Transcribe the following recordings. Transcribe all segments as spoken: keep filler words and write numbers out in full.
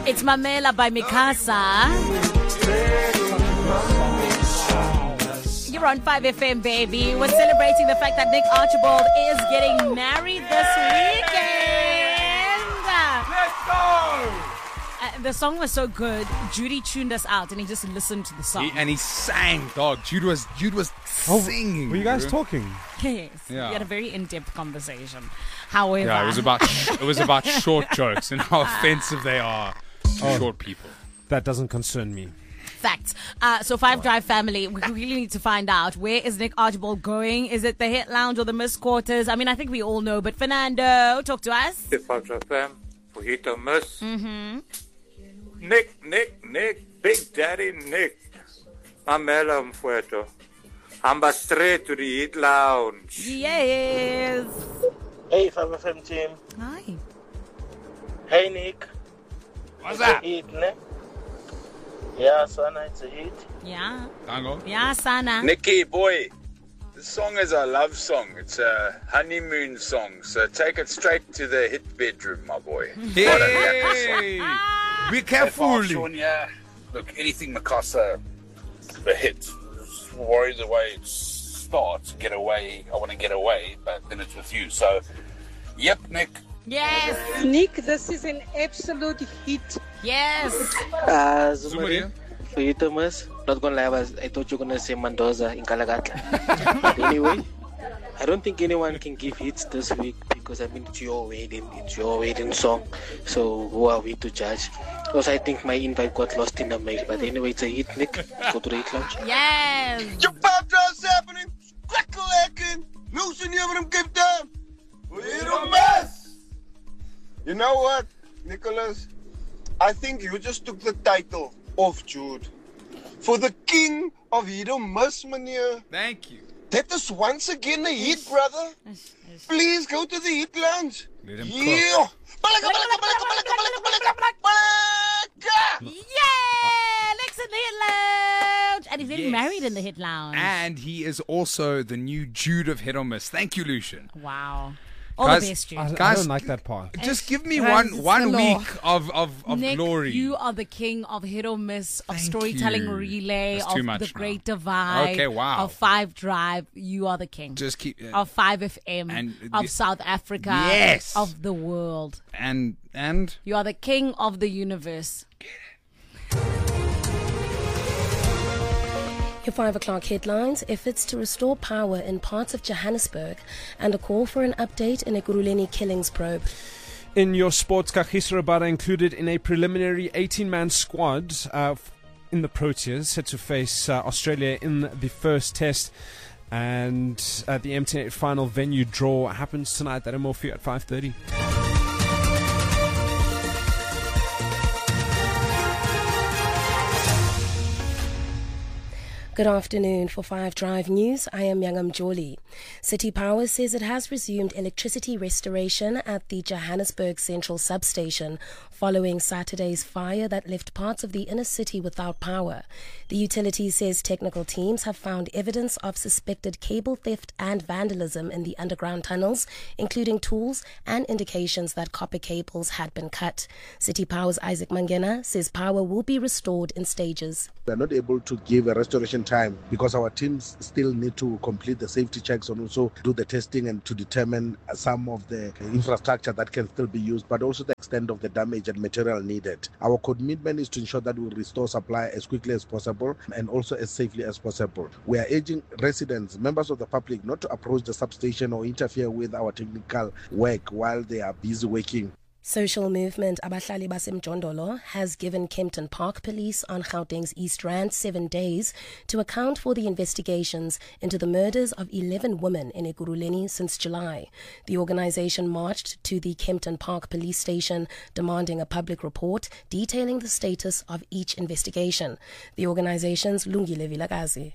It's Mamela by Mikasa. You're on five F M, baby. We're celebrating the fact that Nick Archibald is getting married this weekend. Let's go! Uh, the song was so good. Judy tuned us out, and he just listened to the song. He, and he sang, dog. Jude was Jude was Oh, singing. were you guys bro. talking? Yes, Yeah. we had a very in-depth conversation. However, Yeah, it was about it was about short jokes and how offensive they are to Oh. short people. That doesn't concern me. facts. Uh, so Five Drive family, we really need to find out, where is Nick Archibald going? Is it the Hit Lounge or the Miss Quarters? I mean, I think we all know, but Fernando, talk to us. The Five Drive fam, for Hit or Miss. Mm-hmm. Nick, Nick, Nick, Big Daddy Nick. Mamela Mfueto. I'm straight to the Hit Lounge. Yes. Hey, five F M team. Hi. Hey, Nick. What's It's that? a hit, ne? Yeah, Sana, it's a hit. Yeah. Tango? Yeah, Sana. Nicky, boy, this song is a love song. It's a honeymoon song. So take it straight to the hit bedroom, my boy. Hey! Be careful. Sean, yeah. Look, anything Mikasa, a hit. Worry the way it starts, get away. I want to get away, but then it's with you. So, yep, Nick. Yes. Nick, this is an absolute hit. Yes. Uh, Zumaria? Zumari, for you, Thomas, not gonna lie, I was- I thought you were gonna say Mendoza in Kalagatla. But anyway, I don't think anyone can give hits this week because, I mean, it's your wedding, it's your wedding song. So, who are we to judge? Also, I think my invite got lost in the mail. But anyway, it's a hit, Nick. Go to the Hit Lounge. Yes. Your five drives happening. Crackle acting. Loosen you them keep down. Little mess. You know what, Nicholas? I think you just took the title off Jude. For the king of Hidden Miss, meneer. Thank you. That is once again a hit, brother. Please go to the Hit Lounge. Let him Yeah. Yeah. Nick's in the Hit Lounge. And he's getting Yes. married in the Hit Lounge. And he is also the new Jude of Hit or Miss. Thank you, Lucian. Wow. All Guys, the best, Jude. I, I Guys, don't like that part. Just give me Guys, one one it's the law. week of, of, of Nick, glory. you are the king of Hit or Miss, of Thank storytelling you. relay, That's of too the much Great now. Divide, Okay, wow. of Five Drive. You are the king. Just keep uh, of five F M, And of the- South Africa, Yes. of the world. and and You are the king of the universe. Your five o'clock headlines, efforts to restore power in parts of Johannesburg, and a call for an update in a Guruleni killings probe. In your sports, Kagiso Rabada included in a preliminary eighteen-man squad uh, f- in the Proteas, set to face uh, Australia in the first test. And uh, the M T N final venue draw happens tonight at Amorphia at five thirty. Good afternoon. For five Drive News, I am Yangam Joli. City Power says it has resumed electricity restoration at the Johannesburg Central Substation following Saturday's fire that left parts of the inner city without power. The utility says technical teams have found evidence of suspected cable theft and vandalism in the underground tunnels, including tools and indications that copper cables had been cut. City Power's Isaac Mangena says power will be restored in stages. We are not able to give a restoration time because our teams still need to complete the safety checks and also do the testing and to determine some of the infrastructure that can still be used, but also the extent of the damage and material needed. Our commitment is to ensure that we restore supply as quickly as possible and also as safely as possible. We are urging residents, members of the public, not to approach the substation or interfere with our technical work while they are busy working. Social movement Abahlali Basemjondolo has given Kempton Park Police on Gauteng's East Rand seven days to account for the investigations into the murders of eleven women in Ekurhuleni since July. The organization marched to the Kempton Park Police Station demanding a public report detailing the status of each investigation. The organization's Lungile Vilakazi.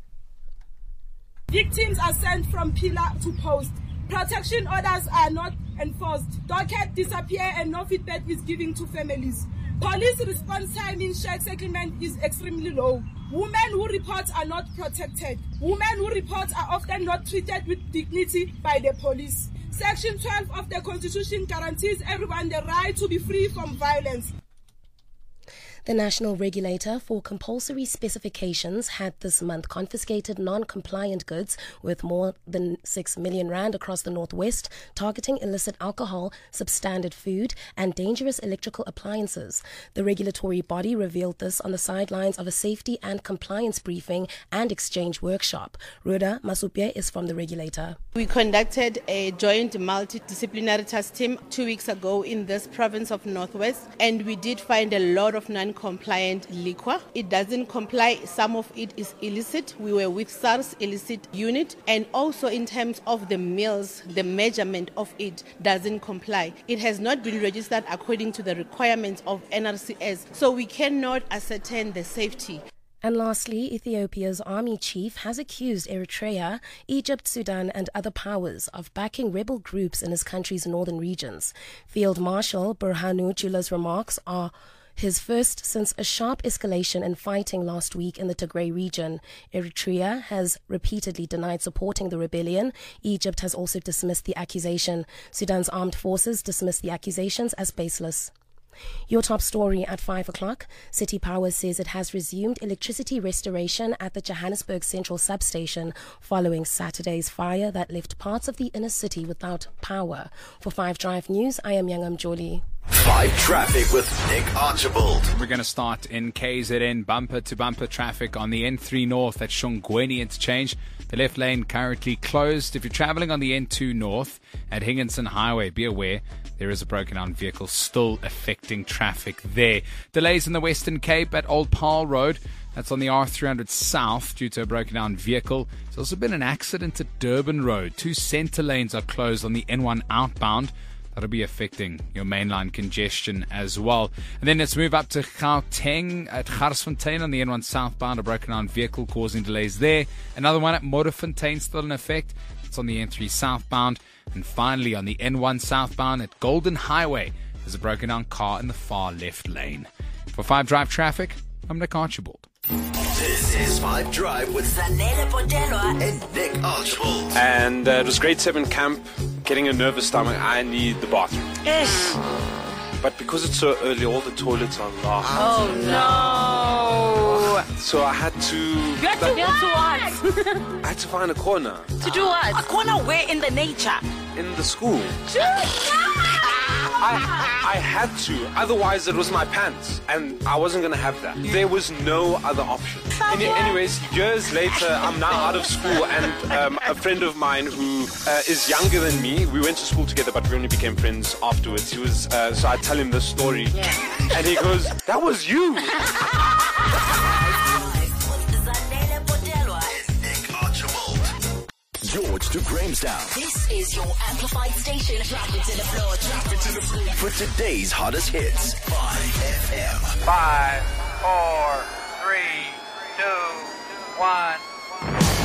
Victims are sent from pillar to post. Protection orders are not enforced. Docket disappear and no feedback is given to families. Police response time in shared settlement is extremely low. Women who report are not protected. Women who report are often not treated with dignity by the police. Section twelve of the Constitution guarantees everyone the right to be free from violence. The National Regulator for Compulsory Specifications had this month confiscated non-compliant goods worth more than six million rand across the Northwest, targeting illicit alcohol, substandard food and dangerous electrical appliances. The regulatory body revealed this on the sidelines of a safety and compliance briefing and exchange workshop. Ruda Masupye is from the regulator. We conducted a joint multidisciplinary task team two weeks ago in this province of Northwest, and we did find a lot of non-compliant liquor. It doesn't comply. Some of it is illicit. We were with SARS illicit unit, and also in terms of the meals, the measurement of it doesn't comply. It has not been registered according to the requirements of N R C S, so we cannot ascertain the safety. And lastly, Ethiopia's army chief has accused Eritrea, Egypt, Sudan and other powers of backing rebel groups in his country's northern regions. Field Marshal Burhanu Jula's remarks are his first since a sharp escalation in fighting last week in the Tigray region. Eritrea has repeatedly denied supporting the rebellion. Egypt has also dismissed the accusation. Sudan's armed forces dismissed the accusations as baseless. Your top story at five o'clock. City Power says it has resumed electricity restoration at the Johannesburg Central Substation following Saturday's fire that left parts of the inner city without power. For five Drive News, I am Yangam Jolie. five Traffic with Nick Archibald. We're going to start in K Z N. Bumper to bumper traffic on the N three North at Shongweni Interchange. The left lane currently closed. If you're traveling on the N two North at Higginson Highway, be aware there is a broken down vehicle still affecting traffic there. Delays in the Western Cape at Old Paarl Road. That's on the R three hundred South due to a broken down vehicle. There's also been an accident at Durban Road. Two centre lanes are closed on the N one outbound. That'll be affecting your mainline congestion as well. And then let's move up to Gauteng at Garsfontein on the N one southbound. A broken down vehicle causing delays there. Another one at Modderfontein still in effect. It's on the N three southbound. And finally on the N one southbound at Golden Highway, there's a broken down car in the far left lane. For five Drive Traffic, I'm Nick Archibald. This is five Drive with Zanele Potelwa and Nick Archibald. And uh, it was grade seven camp, getting a nervous stomach. I need the bathroom. Ish. But because it's so early, all the toilets are locked. Oh no! So I had to... You had to, you had to what? I had to find a corner. To do what? A corner where in the nature? In the school. I, I had to, otherwise it was my pants, and I wasn't going to have that. There was no other option. Any, anyways, years later, I'm now out of school, and um, a friend of mine who uh, is younger than me, we went to school together, but we only became friends afterwards. He was, uh, so I tell him this story, yeah. And he goes, "That was you." George to Grahamstown. This is your amplified station. Drop it to the floor. Drop it to the floor. For today's hottest hits, five F M. Five, four, three, two, one.